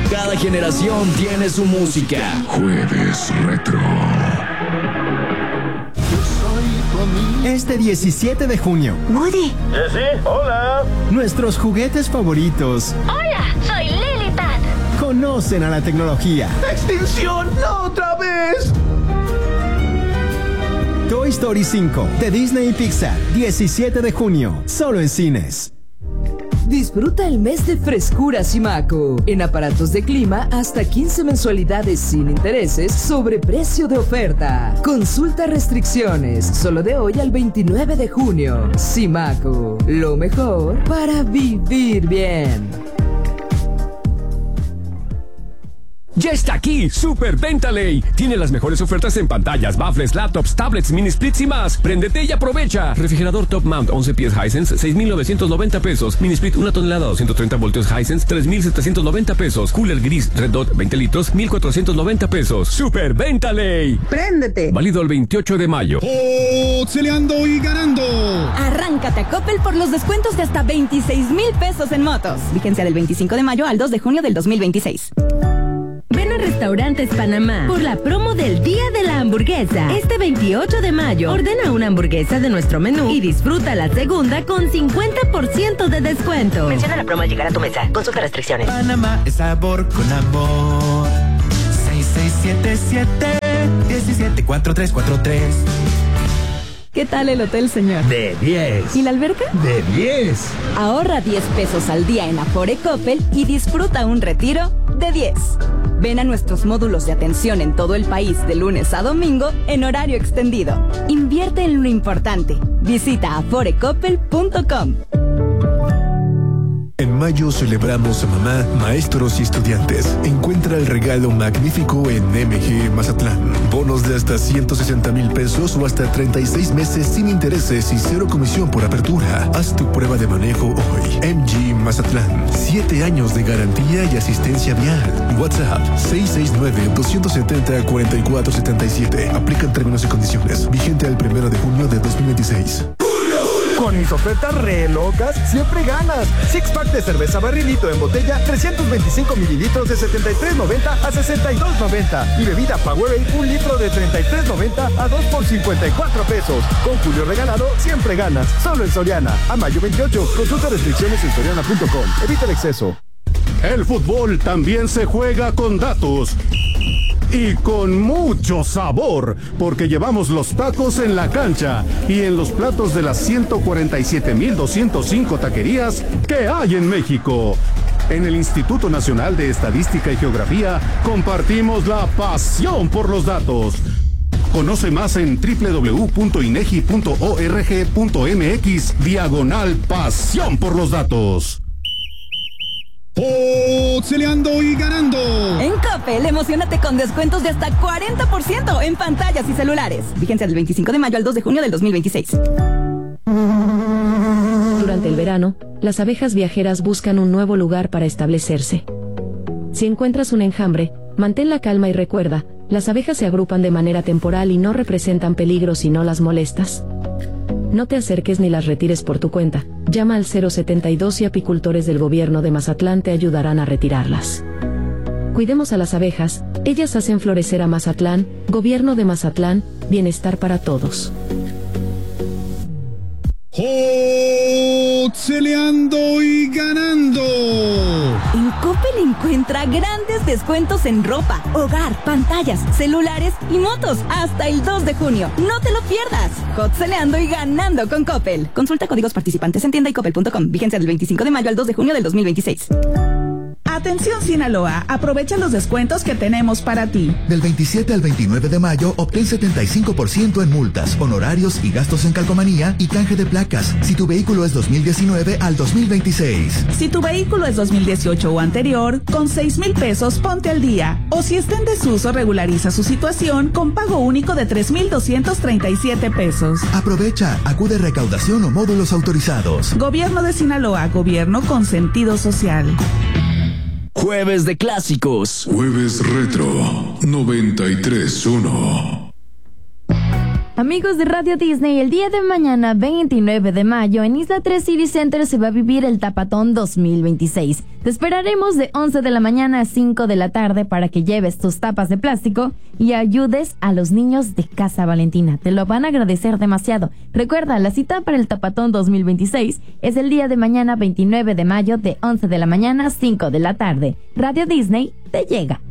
Cada generación tiene su música. Jueves Retro. Este 17 de junio. Woody. Sí, hola. Nuestros juguetes favoritos. Hola, soy Lilipad. Conocen a la tecnología. ¡Extinción! ¡No otra vez! Toy Story 5 de Disney y Pixar. 17 de junio. Solo en cines. Disfruta el mes de frescura Simaco. En aparatos de clima, hasta 15 mensualidades sin intereses sobre precio de oferta. Consulta restricciones. Solo de hoy al 29 de junio. Simaco. Lo mejor para vivir bien. ¡Ya está aquí! ¡Super Ventaley! Tiene las mejores ofertas en pantallas, baffles, laptops, tablets, mini splits y más. ¡Préndete y aprovecha! Refrigerador Top Mount 11 pies Hisense, 6,990 pesos. Mini split 1 tonelada, 230 voltios Hisense, 3,790 pesos. Cooler gris Red Dot 20 litros, 1,490 pesos. ¡Super Ventaley! ¡Préndete! Válido el 28 de mayo. ¡Celeando y ganando! Arráncate a Coppel por los descuentos de hasta 26,000 pesos en motos. Vigencia del 25 de mayo al 2 de junio del 2026. Ven a Restaurantes Panamá por la promo del Día de la Hamburguesa. Este 28 de mayo, ordena una hamburguesa de nuestro menú y disfruta la segunda con 50% de descuento. Menciona la promo al llegar a tu mesa. Consulta restricciones. Panamá es sabor con amor. 6677-174343. ¿Qué tal el hotel, señor? De 10. ¿Y la alberca? De 10. Ahorra 10 pesos al día en Afore Coppel y disfruta un retiro de 10. Ven a nuestros módulos de atención en todo el país de lunes a domingo en horario extendido. Invierte en lo importante. Visita aforecoppel.com. En mayo celebramos a mamá, maestros y estudiantes. Encuentra el regalo magnífico en MG Mazatlán. Bonos de hasta 160,000 pesos o hasta 36 meses sin intereses y cero comisión por apertura. Haz tu prueba de manejo hoy. MG Mazatlán. 7 años de garantía y asistencia vial. WhatsApp 669-270-4477. Aplican términos y condiciones. Vigente al 1 de junio de 2026. Con mis ofertas re locas, siempre ganas. Six pack de cerveza barrilito en botella, 325 mililitros de 73.90 a 62.90. Y bebida Powerade, 1 litro de 33.90 a 2 por 54 pesos. Con Julio regalado, siempre ganas. Solo en Soriana. A mayo 28. Consulta restricciones en soriana.com. Evita el exceso. El fútbol también se juega con datos. Y con mucho sabor, porque llevamos los tacos en la cancha y en los platos de las 147,205 taquerías que hay en México. En el Instituto Nacional de Estadística y Geografía compartimos la pasión por los datos. Conoce más en www.inegi.org.mx/pasión por los datos. ¡Celeando y ganando! En Coppel, emocionate con descuentos de hasta 40% en pantallas y celulares. Vigencia del 25 de mayo al 2 de junio del 2026. Durante el verano, las abejas viajeras buscan un nuevo lugar para establecerse. Si encuentras un enjambre, mantén la calma y recuerda, las abejas se agrupan de manera temporal y no representan peligro si no las molestas. No te acerques ni las retires por tu cuenta. Llama al 072 y apicultores del gobierno de Mazatlán te ayudarán a retirarlas. Cuidemos a las abejas, ellas hacen florecer a Mazatlán. Gobierno de Mazatlán, bienestar para todos. ¡Celeando y ganando! En Coppel encuentra grandes descuentos en ropa, hogar, pantallas, celulares y motos hasta el 2 de junio. No te lo pierdas. Celeando y ganando con Coppel. Consulta códigos participantes en tienda y coppel.com. Vigencia del 25 de mayo al 2 de junio del 2026. Atención Sinaloa, aprovecha los descuentos que tenemos para ti. Del 27 al 29 de mayo, obtén 75% en multas, honorarios y gastos en calcomanía y canje de placas, si tu vehículo es 2019 al 2026. Si tu vehículo es 2018 o anterior, con 6,000 pesos ponte al día. O si está en desuso, regulariza su situación con pago único de 3,237 pesos. Aprovecha, acude a recaudación o módulos autorizados. Gobierno de Sinaloa, gobierno con sentido social. Jueves de clásicos. Jueves Retro 93.1. Amigos de Radio Disney, el día de mañana, 29 de mayo, en Isla 3 City Center se va a vivir el Tapatón 2026. Te esperaremos de 11 de la mañana a 5 de la tarde para que lleves tus tapas de plástico y ayudes a los niños de Casa Valentina. Te lo van a agradecer demasiado. Recuerda, la cita para el Tapatón 2026 es el día de mañana, 29 de mayo, de 11 de la mañana a 5 de la tarde. Radio Disney te llega.